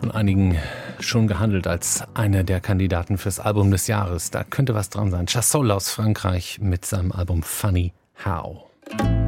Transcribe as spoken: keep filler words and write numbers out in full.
von einigen schon gehandelt als einer der Kandidaten fürs Album des Jahres. Da könnte was dran sein. Chassaul aus Frankreich mit seinem Album Funny How.